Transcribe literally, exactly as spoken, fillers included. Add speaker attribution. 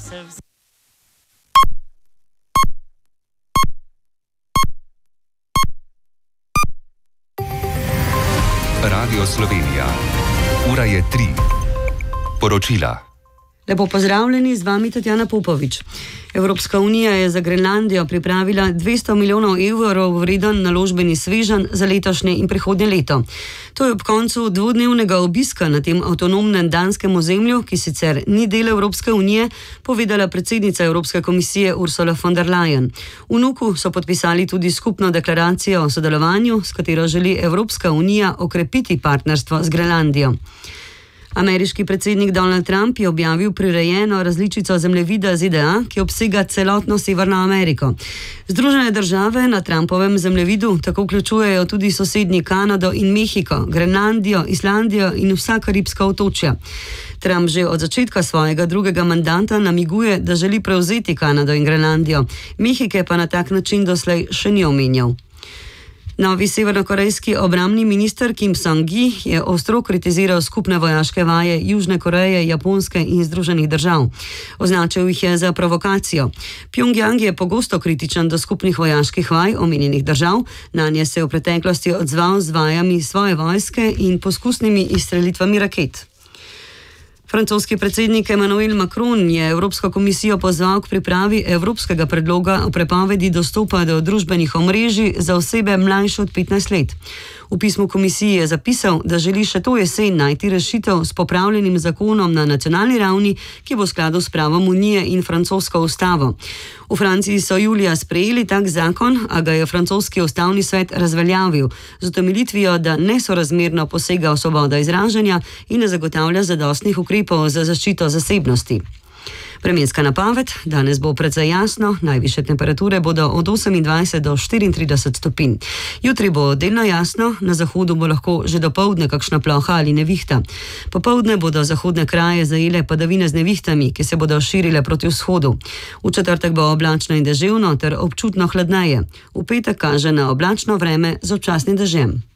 Speaker 1: se vz...
Speaker 2: Radio Slovenija. Ura je tri. Poročila.
Speaker 3: Lepo pozdravljeni, z vami Tatjana Popovič. Evropska unija je za Grenlandijo pripravila dvesto milijonov evrov vreden naložbeni sveženj za letošnje in prihodnje leto. To je ob koncu dvodnevnega obiska na tem avtonomnem danskem ozemlju, ki sicer ni del Evropske unije, povedala predsednica Evropske komisije Ursula von der Leyen. V Nuku so podpisali tudi skupno deklaracijo o sodelovanju, s katero želi Evropska unija okrepiti partnerstvo z Grenlandijo. Ameriški predsednik Donald Trump je objavil prirejeno različico zemljevida Z D A, ki obsega celotno Severno Ameriko. Združene države na Trumpovem zemljevidu tako vključujejo tudi sosednji Kanado in Mehiko, Grenlandijo, Islandijo in vsa karibska otočja. Trump že od začetka svojega drugega mandata namiguje, da želi prevzeti Kanado in Grenlandijo. Mehike pa na tak način doslej še ni omenjal. Novi severnokorejski obrambni minister Kim Song-gi je ostro kritiziral skupne vojaške vaje Južne Koreje, Japonske in Združenih držav. Označil jih je za provokacijo. Pjongjang je pogosto kritičen do skupnih vojaških vaj omenjenih držav, nanje se je v preteklosti odzval z vajami svoje vojske in poskusnimi izstrelitvami raket. Francoski predsednik Emmanuel Macron je Evropsko komisijo pozval k pripravi evropskega predloga o prepovedi dostopa do družbenih omrežij za osebe mlajše od petnajst let. V pismu komisiji je zapisal, da želi še to jesen najti rešitev s popravljenim zakonom na nacionalni ravni, ki bo v skladu s pravom Unije in francosko ustavo. V Franciji so julija sprejeli tak zakon, a ga je francoski ustavni svet razveljavil z utemeljitvijo, da nesorazmerno posega v svobodo izražanja in ne zagotavlja zadostnih ukrepov za zaščito zasebnosti. Vremenska napoved: danes bo precej jasno, najvišje temperature bodo od osemindvajset do štiriintrideset stopinj. Jutri bo delno jasno, na zahodu bo lahko že dopoldne kakšna ploha ali nevihta. Popoldne bodo zahodne kraje zajele padavine z nevihtami, ki se bodo širile proti vzhodu. V četrtek bo oblačno in deževno ter občutno hladneje. V petek kaže na oblačno vreme z občasnim dežjem.